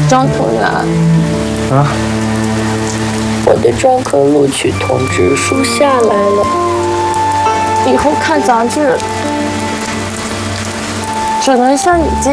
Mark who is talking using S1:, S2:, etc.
S1: 张同学，
S2: 啊，
S1: 我的专科录取通知书下来了，以后看杂志只能像你这